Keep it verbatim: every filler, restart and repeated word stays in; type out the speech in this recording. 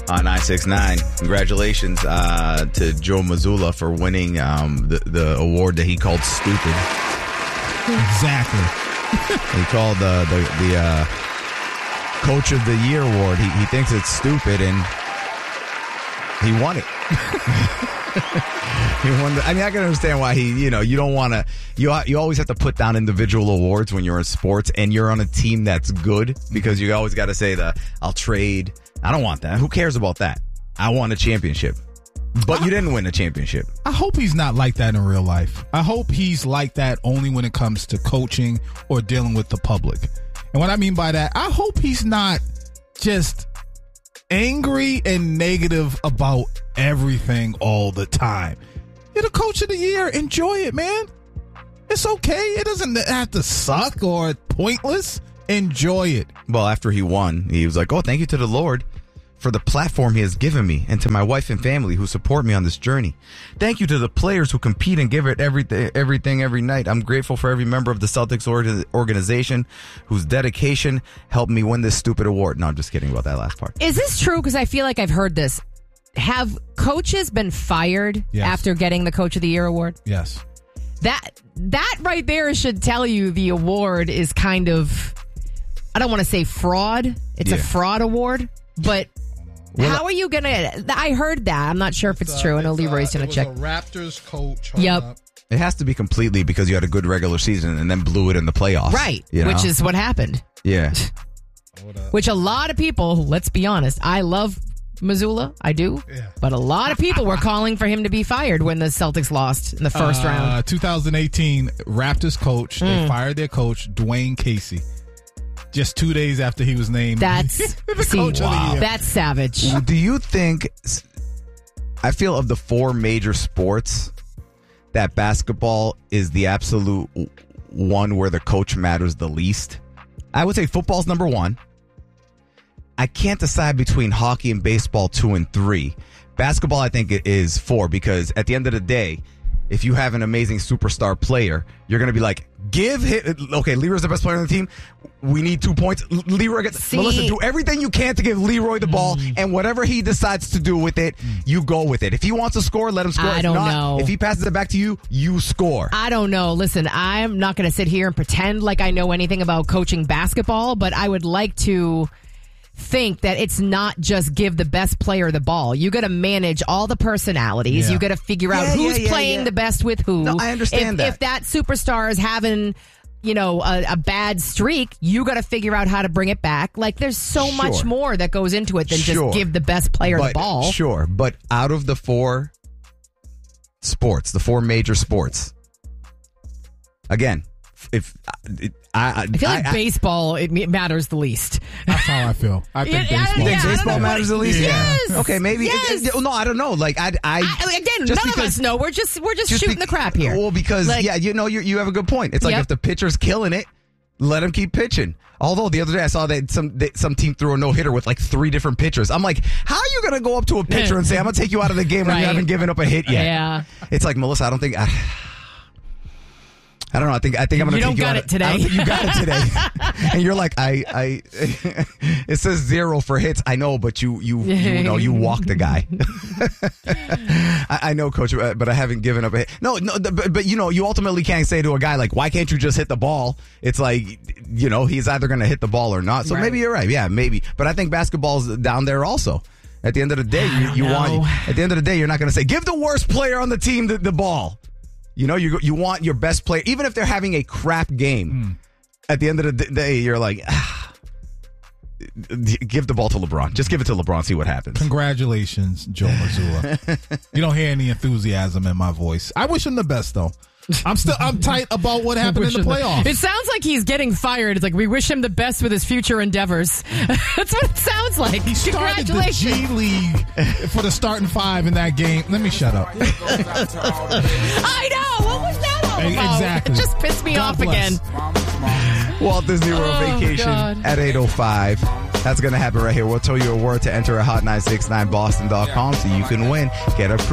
on nine six nine. Congratulations uh, to Joe Mazzulla for winning um, the, the award that he called stupid. Exactly. He called uh, the the uh, Coach of the Year award. He, he thinks it's stupid, and he won it. he won the, I mean, I can understand why he, you know, you don't want to, you you always have to put down individual awards when you're in sports and you're on a team that's good, because you always got to say the, I'll trade. I don't want that. Who cares about that? I won a championship. But you didn't win a championship. I hope he's not like that in real life. I hope he's like that only when it comes to coaching or dealing with the public. And what I mean by that, I hope he's not just angry and negative about everything all the time. You're the coach of the year. Enjoy it, man. It's okay. It doesn't have to suck or pointless. Enjoy it. Well, after he won, he was like, oh, thank you to the Lord for the platform he has given me, and to my wife and family who support me on this journey. Thank you to the players who compete and give it everything, everything every night. I'm grateful for every member of the Celtics organization whose dedication helped me win this stupid award. No, I'm just kidding about that last part. Is this true? Because I feel like I've heard this. Have coaches been fired Yes. after getting the Coach of the Year award? Yes. That that right there should tell you the award is kind of, I don't want to say fraud. It's Yeah. a fraud award, but Well, how are you going to, I heard that. I'm not sure if it's uh, true. I know it's, Leroy's uh, going it to check. was a Raptors coach. Yep. Up. It has to be completely because you had a good regular season and then blew it in the playoffs. Right, you know? which is what happened. Yeah. Which a lot of people, let's be honest, I love Mazzulla, I do, Yeah. but a lot of people were calling for him to be fired when the Celtics lost in the first uh, round. twenty eighteen Raptors coach. They fired their coach, Dwayne Casey, just two days after he was named That's the see, coach of the year. that's savage. Do you think, I feel of the four major sports, that basketball is the absolute one where the coach matters the least? I would say football's number one. I can't decide between hockey and baseball two and three. Basketball, I think it is four, because at the end of the day, if you have an amazing superstar player, you're going to be like, give him, okay, Leroy's the best player on the team. We need two points. Leroy gets, See? Melissa, do everything you can to give Leroy the ball, and whatever he decides to do with it, you go with it. If he wants to score, let him score. I If don't not, know. If he passes it back to you, you score. I don't know. Listen, I'm not going to sit here and pretend like I know anything about coaching basketball, but I would like to think that it's not just give the best player the ball. You got to manage all the personalities. Yeah. You got to figure out Yeah, who's yeah, yeah, playing yeah. the best with who. No, I understand if, that. If that superstar is having, you know, a, a bad streak, you got to figure out how to bring it back. Like, there's so Sure. much more that goes into it than Sure. just give the best player But- the ball. Sure, but out of the four sports, the four major sports, again, if I, I, I feel like I, baseball, it matters the least. That's how I feel. I think Yeah, yeah, baseball. think yeah, I don't baseball know matters what- the least. Yes. Okay, maybe. Yes. It, it, no, I don't know. Like I, I, I, again, just none of because- us know. We're just we're just, just shooting be- the crap here. Well, because Like- yeah, you know, you you have a good point. It's like Yep. if the pitcher's killing it, let him keep pitching. Although the other day I saw that some that some team threw a no hitter with like three different pitchers. I'm like, how are you going to go up to a pitcher and say, "I'm going to take you out of the game" when you Right. haven't given up a hit yet? Yeah. It's like, Melissa, I don't think. I, I don't know. I think I think I'm going You to take don't you got out it of- today. I don't think you got it today, and you're like, I, I. It says zero for hits. I know, but you, you, you know, you walked the guy. I, I know, Coach, but I haven't given up a hit. No, no, but, but you know, you ultimately can't say to a guy like, "Why can't you just hit the ball?" It's like, you know, he's either going to hit the ball or not. So Right. maybe you're right. Yeah, maybe. But I think basketball's down there also. At the end of the day, you, you know. want. At the end of the day, you're not going to say, "Give the worst player on the team the, the ball." You know, you you want your best player, even if they're having a crap game. At the end of the day, you're like, ah, give the ball to LeBron. Just give it to LeBron. See what happens. Congratulations, Joe Mazzulla. You don't hear any enthusiasm in my voice. I wish him the best, though. I'm still I'm tight about what happened in the playoffs. It sounds like he's getting fired. It's like, we wish him the best with his future endeavors. That's what it sounds like. He started the G Congratulations. League for the starting five in that game. Let me shut up. I know. What was that all about? Exactly. It just pissed me God off bless. again. Walt Disney World Oh, Vacation God. at eight oh five. That's going to happen right here. We'll tell you a word to enter at hot nine six nine boston dot com so you can win. Get a